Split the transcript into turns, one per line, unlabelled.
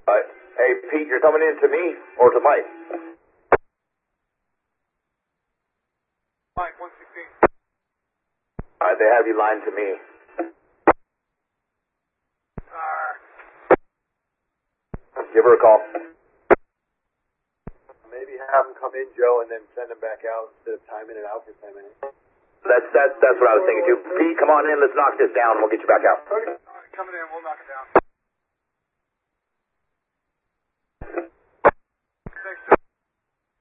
Hey, Pete, you're coming in to me or to Mike?
Mike, 116.
They have you lined to me. Give her a call.
Maybe have him come in, Joe, and then send him back out instead of timing it out for 10 minutes.
That's what I was thinking too. Pete, come on in. Let's knock this down. We'll get you back out.